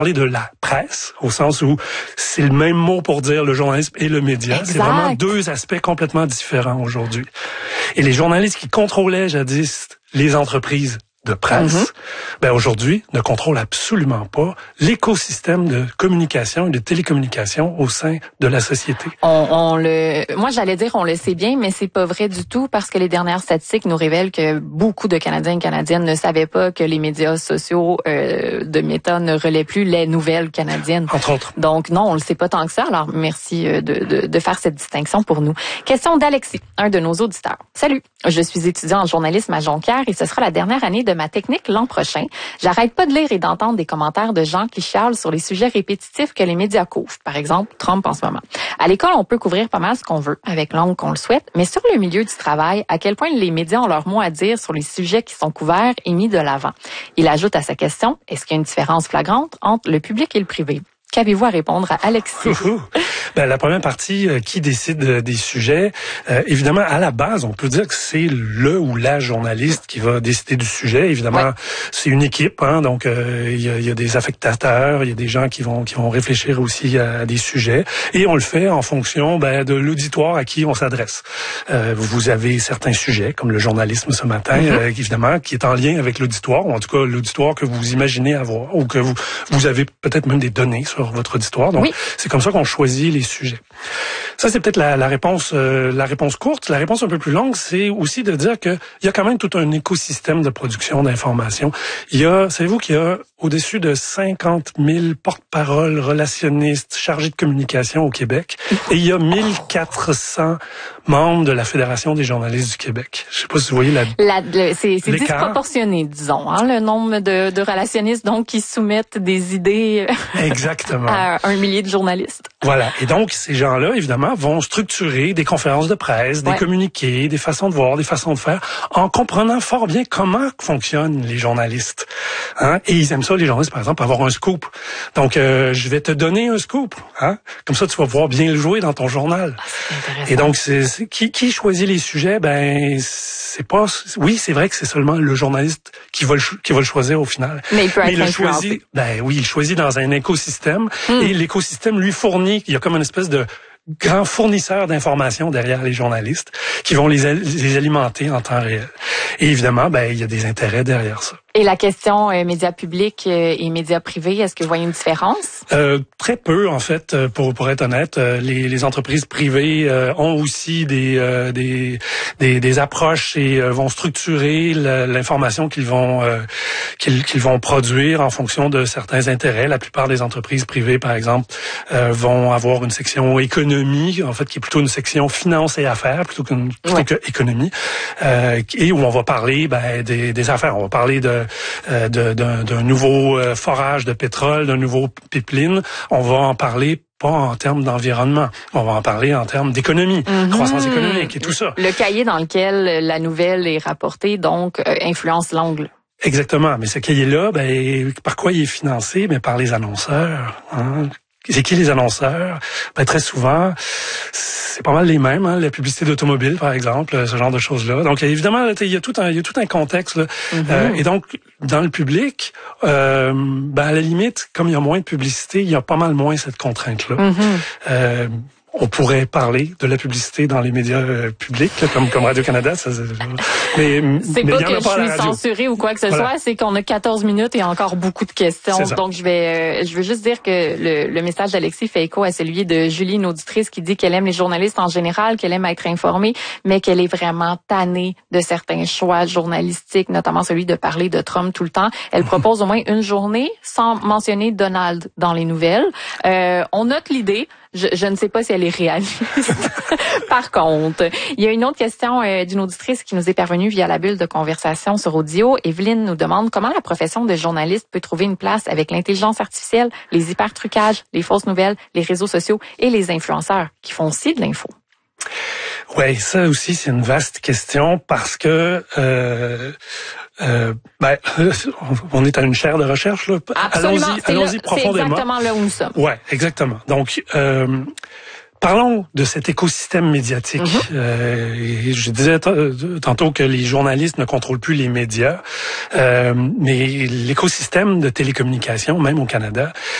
parler de la presse, au sens où c'est le même mot pour dire le journalisme et le média. Exact. C'est vraiment deux aspects complètement différents aujourd'hui. Et les journalistes qui contrôlaient jadis les entreprises de presse, aujourd'hui, ne contrôlent absolument pas l'écosystème de communication et de télécommunication au sein de la société. Moi, j'allais dire on le sait bien, mais c'est pas vrai du tout parce que les dernières statistiques nous révèlent que beaucoup de Canadiens et Canadiennes ne savaient pas que les médias sociaux de Meta ne relaient plus les nouvelles canadiennes. Entre autres. Donc non, on le sait pas tant que ça. Alors merci de faire cette distinction pour nous. Question d'Alexis, un de nos auditeurs. Salut, je suis étudiant en journalisme à Jonquière et ce sera la dernière année de ma technique l'an prochain. J'arrête pas de lire et d'entendre des commentaires de gens qui chialent sur les sujets répétitifs que les médias couvrent. Par exemple, Trump en ce moment. À l'école, on peut couvrir pas mal ce qu'on veut, avec l'angle qu'on le souhaite, mais sur le milieu du travail, à quel point les médias ont leur mot à dire sur les sujets qui sont couverts et mis de l'avant. Il ajoute à sa question, est-ce qu'il y a une différence flagrante entre le public et le privé? Qu'avez-vous à répondre à Alexis? La première partie, qui décide des sujets, évidemment, à la base, on peut dire que c'est le ou la journaliste qui va décider du sujet. Évidemment, c'est une équipe, donc il y a des affectateurs, il y a des gens qui vont réfléchir aussi à des sujets, et on le fait en fonction de l'auditoire à qui on s'adresse. Vous avez certains sujets, comme le journalisme ce matin, évidemment, qui est en lien avec l'auditoire, ou en tout cas l'auditoire que vous imaginez avoir, ou que vous avez peut-être même des données sur votre auditoire. Donc, c'est comme ça qu'on choisit les sujets. Ça, c'est peut-être la réponse courte. La réponse un peu plus longue, c'est aussi de dire que il y a quand même tout un écosystème de production d'informations. Savez-vous qu'il y a au-dessus de 50 000 porte-paroles, relationnistes, chargés de communication au Québec, et il y a 1400 membres de la Fédération des journalistes du Québec. Je sais pas si vous voyez c'est disproportionné, disons, le nombre de relationnistes donc qui soumettent des idées Exactement. à 1 millier de journalistes. Voilà. Et donc, ces gens-là, évidemment, vont structurer des conférences de presse, des communiqués, des façons de voir, des façons de faire, en comprenant fort bien comment fonctionnent les journalistes. Et ils aiment ça, les journalistes, par exemple, avoir un scoop. Donc, je vais te donner un scoop. Comme ça, tu vas pouvoir bien le jouer dans ton journal. Et donc, qui choisit les sujets? C'est pas... Oui, c'est vrai que c'est seulement le journaliste qui va le choisir au final. Mais il peut être choisit. Il choisit dans un écosystème. Et l'écosystème lui fournit... Il y a comme une espèce de grand fournisseur d'informations derrière les journalistes qui vont les alimenter en temps réel. Et évidemment, il y a des intérêts derrière ça. Et la question médias publics et médias privés, est-ce que vous voyez une différence? Très peu, en fait, pour être honnête. Les entreprises privées ont aussi des approches et vont structurer l'information qu'ils vont produire en fonction de certains intérêts. La plupart des entreprises privées, par exemple, vont avoir une section économie, en fait, qui est plutôt une section finance et affaires plutôt que économie, et où on va parler des affaires. On va parler d'un nouveau forage de pétrole, d'un nouveau pipeline. On va en parler pas en termes d'environnement. On va en parler en termes d'économie, croissance économique et tout ça. Le cahier dans lequel la nouvelle est rapportée, donc, influence l'angle. Exactement. Mais ce cahier-là, par quoi il est financé? Par les annonceurs. C'est qui les annonceurs? Très souvent, c'est pas mal les mêmes, la publicité d'automobile, par exemple, ce genre de choses-là. Donc, évidemment, il y a tout un contexte, là. Et donc, dans le public, à la limite, comme il y a moins de publicité, il y a pas mal moins cette contrainte-là. On pourrait parler de la publicité dans les médias publics, comme Radio-Canada. Mais c'est pas que je suis censurée ou quoi que ce soit, c'est qu'on a 14 minutes et encore beaucoup de questions. Donc, je veux juste dire que le message d'Alexis fait écho à celui de Julie, une auditrice, qui dit qu'elle aime les journalistes en général, qu'elle aime être informée, mais qu'elle est vraiment tannée de certains choix journalistiques, notamment celui de parler de Trump tout le temps. Elle propose au moins une journée sans mentionner Donald dans les nouvelles. On note l'idée. Je ne sais pas si elle est réaliste. Par contre, il y a une autre question d'une auditrice qui nous est parvenue via la bulle de conversation sur audio. Evelyne nous demande comment la profession de journaliste peut trouver une place avec l'intelligence artificielle, les hypertrucages, les fausses nouvelles, les réseaux sociaux et les influenceurs qui font aussi de l'info. Ouais, ça aussi c'est une vaste question parce que on est à une chaire de recherche là. Absolument, Allons-y profondément. C'est exactement là où nous sommes. Ouais, exactement. Donc Parlons de cet écosystème médiatique. Je disais tantôt que les journalistes ne contrôlent plus les médias, mais l'écosystème de télécommunications, même au Canada,